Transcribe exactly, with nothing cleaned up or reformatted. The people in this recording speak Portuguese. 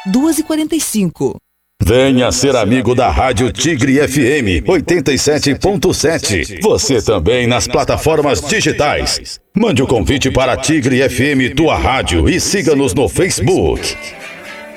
duas e quarenta e cinco. Venha ser amigo da Rádio Tigre F M oitenta e sete ponto sete. Você também nas plataformas digitais. Mande o convite para Tigre F M, tua rádio, e siga-nos no Facebook.